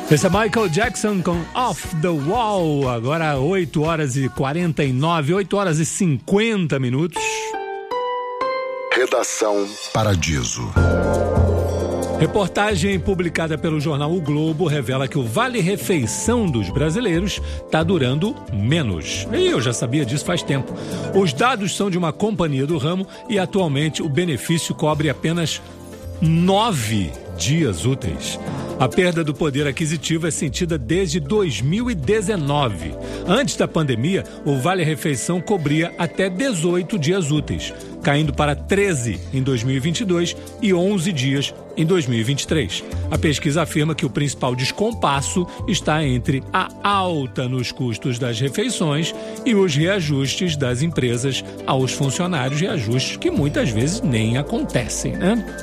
Esse é Michael Jackson com Off the Wall. Agora 8 horas e 49, 8 horas e 50 minutos. Redação Paradiso. Reportagem publicada pelo jornal O Globo revela que o vale-refeição dos brasileiros está durando menos. E eu já sabia disso faz tempo. Os dados são de uma companhia do ramo e atualmente o benefício cobre apenas 9 dias úteis. A perda do poder aquisitivo é sentida desde 2019. Antes da pandemia, o vale-refeição cobria até 18 dias úteis, caindo para 13 em 2022 e 11 dias em 2023. A pesquisa afirma que o principal descompasso está entre a alta nos custos das refeições e os reajustes das empresas aos funcionários, reajustes que muitas vezes nem acontecem, né?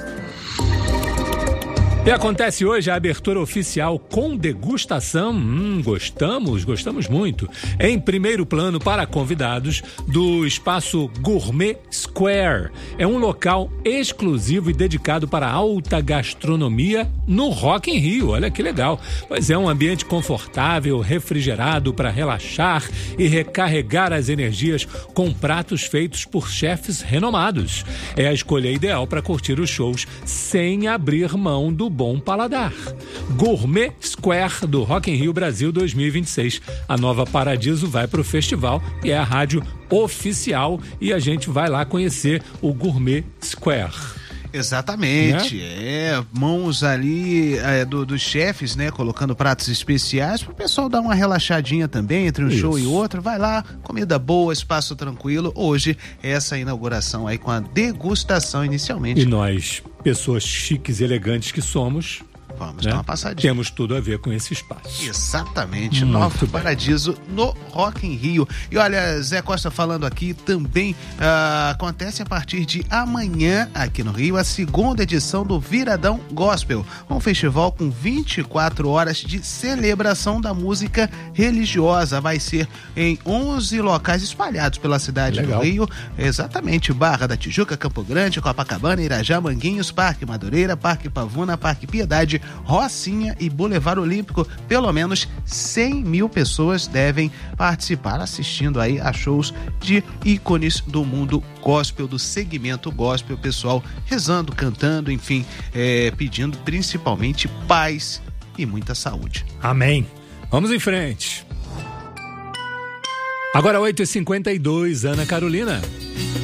E acontece hoje a abertura oficial com degustação, gostamos muito, em primeiro plano para convidados do espaço Gourmet Square. É um local exclusivo e dedicado para alta gastronomia no Rock in Rio, olha que legal. Pois é, um ambiente confortável, refrigerado para relaxar e recarregar as energias com pratos feitos por chefes renomados. É a escolha ideal para curtir os shows sem abrir mão do bom paladar. Gourmet Square do Rock in Rio Brasil 2026. A Nova Paradiso vai para o festival e é a rádio oficial e a gente vai lá conhecer o Gourmet Square. Exatamente, mãos ali dos chefes, né, colocando pratos especiais para o pessoal dar uma relaxadinha também entre um show e outro. Vai lá, comida boa, espaço tranquilo. Hoje essa inauguração aí com a degustação inicialmente. E nós, pessoas chiques e elegantes que somos, vamos dar uma passadinha. Temos tudo a ver com esse espaço. Exatamente, Novo Paradiso no Rock in Rio. E olha, Zé Costa falando aqui, também acontece a partir de amanhã aqui no Rio a segunda edição do Viradão Gospel, um festival com 24 horas de celebração da música religiosa. Vai ser em 11 locais espalhados pela cidade do Rio. Exatamente, Barra da Tijuca, Campo Grande, Copacabana, Irajá, Manguinhos, Parque Madureira, Parque Pavuna, Parque Piedade, Rocinha e Boulevard Olímpico. Pelo menos 100 mil pessoas devem participar, assistindo aí a shows de ícones do mundo gospel, do segmento gospel, pessoal rezando, cantando, enfim, pedindo principalmente paz e muita saúde. Amém. Vamos em frente. Agora 8h52, Ana Carolina.